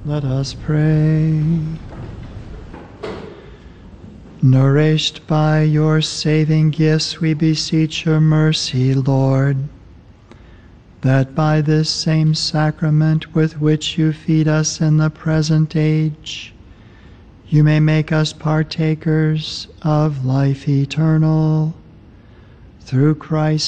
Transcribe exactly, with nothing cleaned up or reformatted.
Let us pray. Nourished by your saving gifts, we beseech your mercy, Lord, that by this same sacrament with which you feed us in the present age, you may make us partakers of life eternal. Through Christ